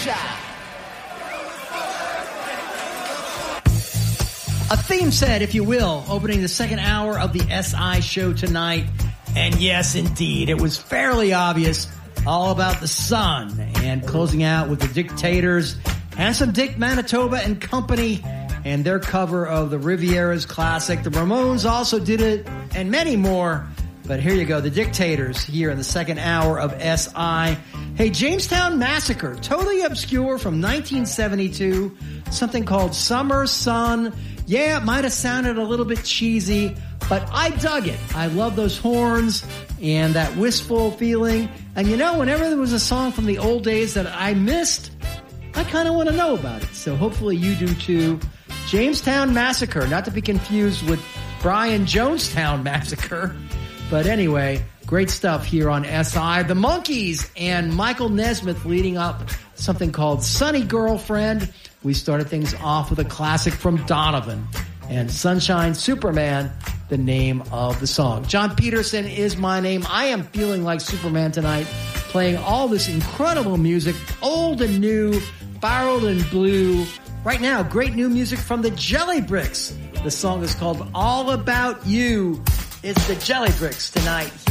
A theme set, if you will, opening the second hour of the SI show tonight. And yes, indeed, it was fairly obvious, all about the sun. And closing out with the Dictators and some Dick Manitoba and Company and their cover of the Riviera's classic. The Ramones also did it, and many more. But here you go, the Dictators here in the second hour of SI. Hey, Jamestown Massacre, totally obscure from 1972. Something called Summer Sun. Yeah, it might have sounded a little bit cheesy, but I dug it. I love those horns and that wistful feeling. And you know, whenever there was a song from the old days that I missed, I kind of want to know about it. So hopefully you do too. Jamestown Massacre, not to be confused with Brian Jonestown Massacre. But anyway, great stuff here on SI. The Monkees and Michael Nesmith leading up something called Sunny Girlfriend. We started things off with a classic from Donovan and Sunshine Superman, the name of the song. John Peterson is my name. I am feeling like Superman tonight, playing all this incredible music, old and new, borrowed and blue. Right now, great new music from the Jelly Bricks. The song is called All About You. It's the Jelly Bricks tonight.